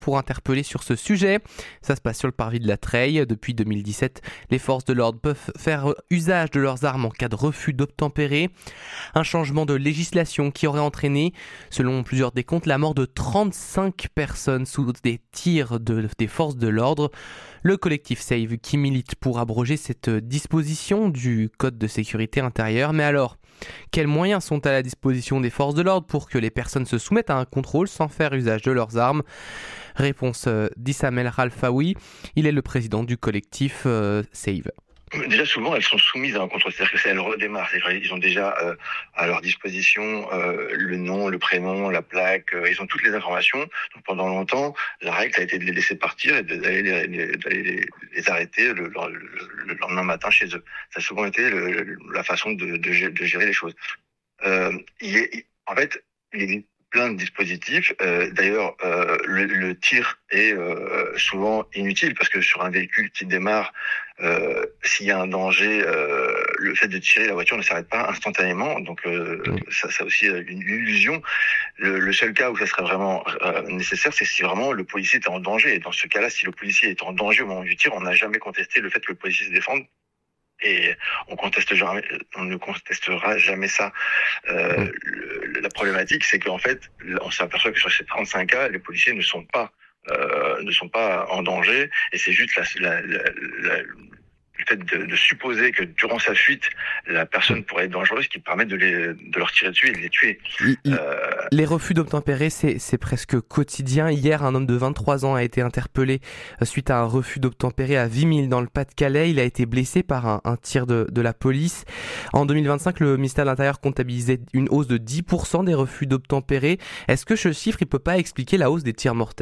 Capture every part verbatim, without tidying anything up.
pour interpeller sur ce sujet. Ça se passe sur le parvis de la Treille. Depuis deux mille dix-sept, les forces de l'ordre peuvent faire usage de leurs armes en cas de refus d'obtempérer. Un changement de législation qui aurait entraîné, selon plusieurs décomptes, la mort de trente-cinq personnes sous des tirs de, des forces de l'ordre. Le collectif Save qui milite pour abroger cette disposition du Code de sécurité intérieure. Mais alors, quels moyens sont à la disposition des forces de l'ordre pour que les personnes se soumettent à un contrôle sans faire usage de leurs armes ? Réponse euh, d'Issamel Ralfaoui, il est le président du collectif euh, Save. Déjà, souvent, elles sont soumises à un contrôle. C'est-à-dire que si elles redémarrent, c'est-à-dire ils ont déjà euh, à leur disposition euh, le nom, le prénom, la plaque, euh, ils ont toutes les informations. Donc, pendant longtemps, la règle a été de les laisser partir et d'aller les, les, d'aller les, les arrêter le, le, le lendemain matin chez eux. Ça a souvent été le, le, la façon de, de, de gérer les choses. Euh, il est, en fait, il est plein de dispositifs. Euh, d'ailleurs, euh, le, le tir est euh, souvent inutile parce que sur un véhicule qui démarre, euh, s'il y a un danger, euh, le fait de tirer, la voiture ne s'arrête pas instantanément. Donc, euh, oui. ça, ça aussi une illusion. Le, le seul cas où ça serait vraiment euh, nécessaire, c'est si vraiment le policier est en danger. Et dans ce cas-là, si le policier est en danger au moment du tir, on n'a jamais contesté le fait que le policier se défende. Et on conteste jamais, on ne contestera jamais ça. Euh, mmh. le, la problématique, c'est qu'en fait, on s'aperçoit que sur ces trente-cinq cas, les policiers ne sont pas, euh, ne sont pas en danger, et c'est juste la, la, la, la, le fait de, de supposer que durant sa fuite, la personne pourrait être dangereuse, qui permet de, les, de leur tirer dessus et de les tuer. Il, il, euh... Les refus d'obtempérer, c'est, c'est presque quotidien. Hier, un homme de vingt-trois ans a été interpellé suite à un refus d'obtempérer à Vimille, dans le Pas-de-Calais. Il a été blessé par un, un tir de, de la police. En deux mille vingt-cinq, le ministère de l'Intérieur comptabilisait une hausse de dix pour cent des refus d'obtempérer. Est-ce que ce chiffre ne peut pas expliquer la hausse des tirs mortels ?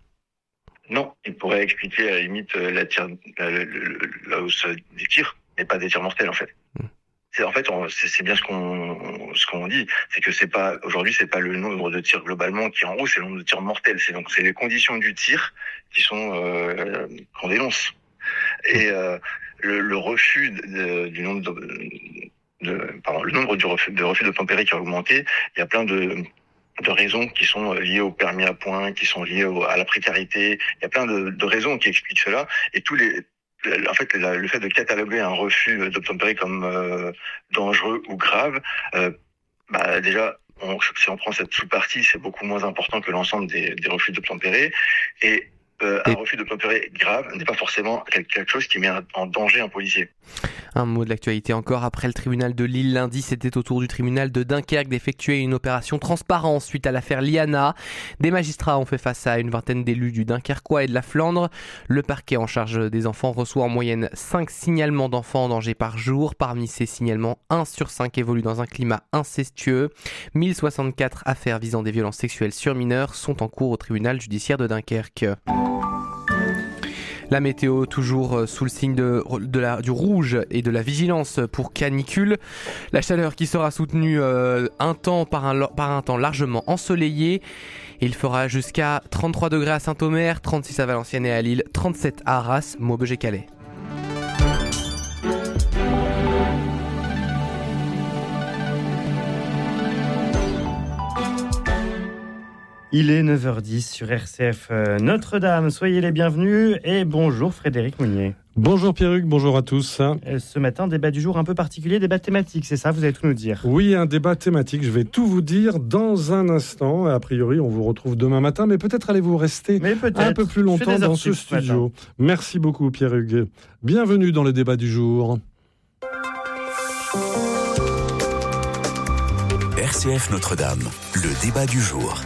Non, il pourrait expliquer à la limite la, tire, la, la, la hausse des tirs, mais pas des tirs mortels en fait. Mmh. C'est en fait, on, c'est, c'est bien ce qu'on ce qu'on dit, c'est que c'est pas aujourd'hui, c'est pas le nombre de tirs globalement qui est en hausse, c'est le nombre de tirs mortels. C'est donc c'est les conditions du tir qui sont euh, qu'on dénonce. Et euh, le, le refus de, du nombre de, de pardon, le nombre de refus de refus d'obtempérer qui a augmenté. Il y a plein de de raisons qui sont liées au permis à points, qui sont liées au, à la précarité. Il y a plein de, de raisons qui expliquent cela. Et tous les, en fait, la, le fait de cataloguer un refus d'obtempérer comme euh, dangereux ou grave, euh, bah déjà, on, si on prend cette sous-partie, c'est beaucoup moins important que l'ensemble des, des refus d'obtempérer. Et Euh, un refus d'obtempérer grave n'est pas forcément quelque chose qui met en danger un policier. Un mot de l'actualité encore. Après le tribunal de Lille lundi, c'était au tour du tribunal de Dunkerque d'effectuer une opération transparence suite à l'affaire Liana. Des magistrats ont fait face à une vingtaine d'élus du Dunkerquois et de la Flandre. Le parquet en charge des enfants reçoit en moyenne cinq signalements d'enfants en danger par jour. Parmi ces signalements, un sur cinq évolue dans un climat incestueux. mille soixante-quatre affaires visant des violences sexuelles sur mineurs sont en cours au tribunal judiciaire de Dunkerque. La météo toujours sous le signe de, de la, du rouge et de la vigilance pour canicule. La chaleur qui sera soutenue euh, un temps par, un, par un temps largement ensoleillé. Il fera jusqu'à trente-trois degrés à Saint-Omer, trente-six à Valenciennes et à Lille, trente-sept à Arras, Maubeuge-et-Calais. Il est neuf heures dix sur R C F Notre-Dame. Soyez les bienvenus et bonjour Frédéric Mounier. Bonjour Pierruc, bonjour à tous. Ce matin, débat du jour un peu particulier, débat thématique, c'est ça, vous allez tout nous dire. Oui, un débat thématique, je vais tout vous dire dans un instant. A priori, on vous retrouve demain matin, mais peut-être allez-vous rester un peu plus longtemps dans ce studio. Merci beaucoup Pierruc. Bienvenue dans le débat du jour. R C F Notre-Dame, le débat du jour.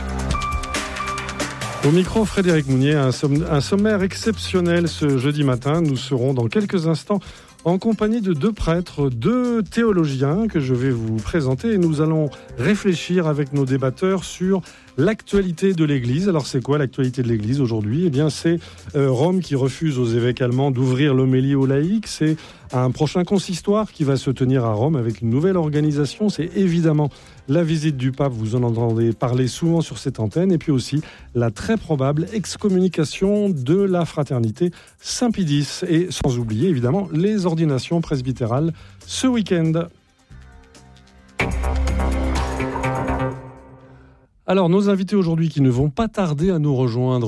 Au micro, Frédéric Mounier, un, somm- un sommaire exceptionnel ce jeudi matin. Nous serons dans quelques instants en compagnie de deux prêtres, deux théologiens que je vais vous présenter. Et nous allons réfléchir avec nos débatteurs sur l'actualité de l'Église. Alors c'est quoi l'actualité de l'Église aujourd'hui ? Eh bien c'est euh, Rome qui refuse aux évêques allemands d'ouvrir l'homélie aux laïcs. C'est un prochain consistoire qui va se tenir à Rome avec une nouvelle organisation. C'est évidemment la visite du pape, vous en entendez parler souvent sur cette antenne. Et puis aussi la très probable excommunication de la fraternité Saint-Pidis. Et sans oublier évidemment les ordinations presbytérales ce week-end. Alors, nos invités aujourd'hui qui ne vont pas tarder à nous rejoindre